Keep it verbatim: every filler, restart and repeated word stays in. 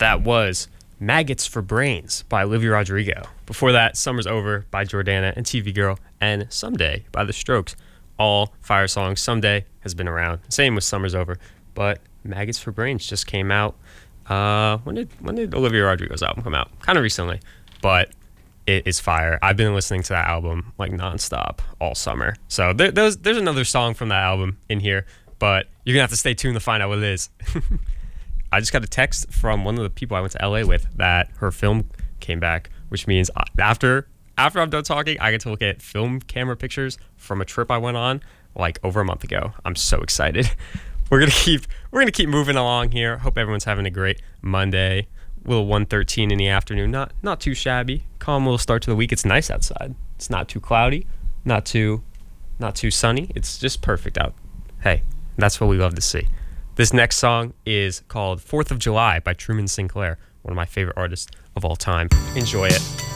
That was Maggots for Brains by Olivia Rodrigo. Before that, Summer's Over by Jordana and T V Girl, and Someday by The Strokes. All fire songs. Someday has been around. Same with Summer's Over. But Maggots for Brains just came out. Uh, when did when did Olivia Rodrigo's album come out? Kind of recently. But it is fire. I've been listening to that album like nonstop all summer. So there, there's, there's another song from that album in here, but you're going to have to stay tuned to find out what it is. I just got a text from one of the people I went to L A with that her film came back, which means after after I'm done talking, I get to look at film camera pictures from a trip I went on like over a month ago. I'm so excited. We're gonna keep we're gonna keep moving along here. Hope everyone's having a great Monday. Little one thirteen in the afternoon, not not too shabby. Calm little start to the week. It's nice outside. It's not too cloudy, not too not too sunny. It's just perfect out. Hey, that's what we love to see. This next song is called fourth of July by Truman Sinclair, one of my favorite artists of all time. Enjoy it.